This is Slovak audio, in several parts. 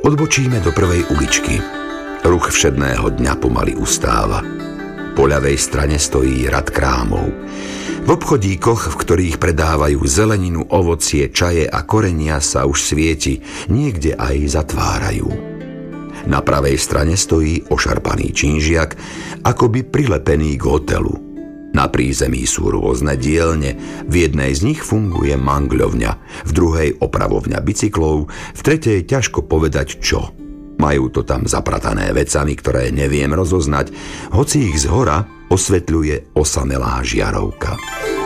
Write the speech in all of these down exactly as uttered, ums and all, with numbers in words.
Odbočíme do prvej uličky. Ruch všedného dňa pomaly ustáva. Po ľavej strane stojí rad krámov. V obchodíkoch, v ktorých predávajú zeleninu, ovocie, čaje a korenia, sa už svieti, niekde aj zatvárajú. Na pravej strane stojí ošarpaný činžiak, akoby prilepený k hotelu. Na prízemí sú rôzne dielne, v jednej z nich funguje mangľovňa, v druhej opravovňa bicyklov, v tretej ťažko povedať čo. Majú to tam zapratané vecami, ktoré neviem rozoznať, hoci ich zhora osvetľuje osamelá žiarovka.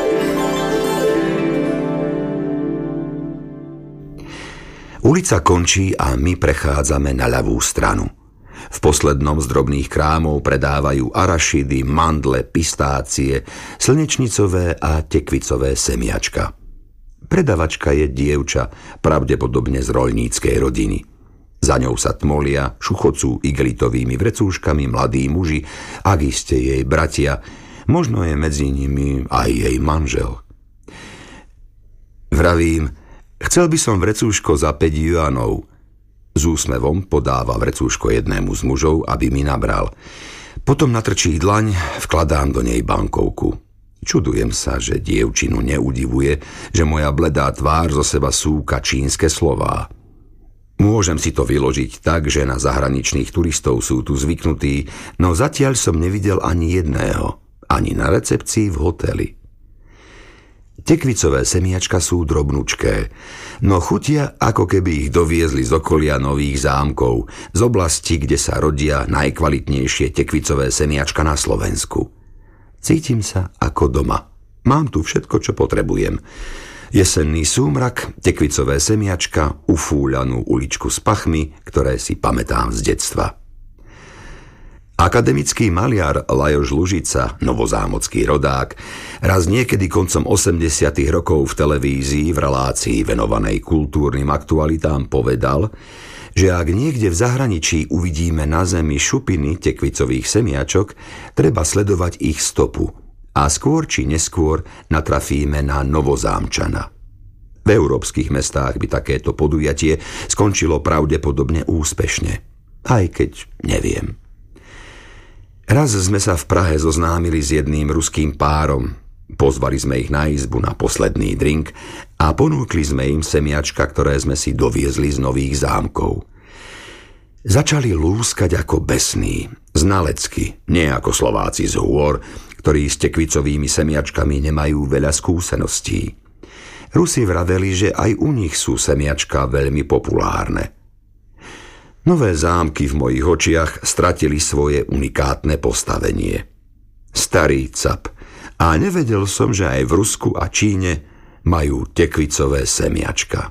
Ulica končí a my prechádzame na ľavú stranu. V poslednom z drobných krámov predávajú arašidy, mandle, pistácie, slnečnicové a tekvicové semiačka. Predavačka je dievča, pravdepodobne z roľníckej rodiny. Za ňou sa tmolia, šuchocú igelitovými vrecúškami mladí muži, ak iste jej bratia, možno je medzi nimi aj jej manžel. Vravím, chcel by som vrecúško za päť juanov. S úsmevom podáva vrecúško jednému z mužov, aby mi nabral. Potom natrčí dlaň, vkladám do nej bankovku. Čudujem sa, že dievčinu neudivuje, že moja bledá tvár zo seba súka čínske slová. Môžem si to vyložiť tak, že na zahraničných turistov sú tu zvyknutí, no zatiaľ som nevidel ani jedného, ani na recepcii v hoteli. Tekvicové semiačka sú drobnučké, no chutia, ako keby ich doviezli z okolia Nových Zámkov, z oblasti, kde sa rodia najkvalitnejšie tekvicové semiačka na Slovensku. Cítim sa ako doma. Mám tu všetko, čo potrebujem. Jesenný súmrak, tekvicové semiačka, ufúľanú uličku s pachmi, ktoré si pamätám z detstva. Akademický maliar Lajos Lužica, novozámocký rodák, raz niekedy koncom osemdesiatych rokov v televízii v relácii venovanej kultúrnym aktualitám povedal, že ak niekde v zahraničí uvidíme na zemi šupiny tekvicových semiačok, treba sledovať ich stopu a skôr či neskôr natrafíme na Novozámčana. V európskych mestách by takéto podujatie skončilo pravdepodobne úspešne, aj keď neviem. Raz sme sa v Prahe zoznámili s jedným ruským párom. Pozvali sme ich na izbu na posledný drink a ponúkli sme im semiačka, ktoré sme si doviezli z Nových Zámkov. Začali lúskať ako besní, znalecky, nie ako Slováci z hôr, ktorí s tekvicovými semiačkami nemajú veľa skúseností. Rusi vraveli, že aj u nich sú semiačka veľmi populárne. Nové Zámky v mojich očiach stratili svoje unikátne postavenie. Starý cap. A nevedel som, že aj v Rusku a Číne majú tekvicové semiačka.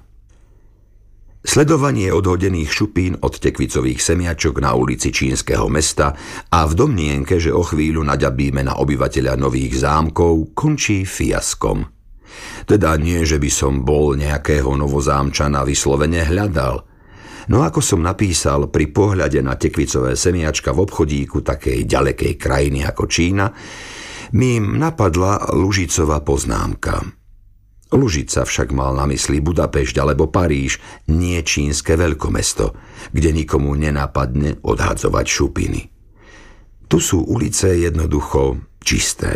Sledovanie odhodených šupín od tekvicových semiačok na ulici čínskeho mesta a v domnienke, že o chvíľu naďabíme na obyvateľa Nových Zámkov, končí fiaskom. Teda nie, že by som bol nejakého Novozámčana vyslovene hľadal. No ako som napísal pri pohľade na tekvicové semiačka v obchodíku takej ďalekej krajiny ako Čína, mi napadla Lužicova poznámka. Lužica však mal na mysli Budapešť alebo Paríž, nie čínske veľkomesto, kde nikomu nenapadne odhadzovať šupiny. Tu sú ulice jednoducho čisté.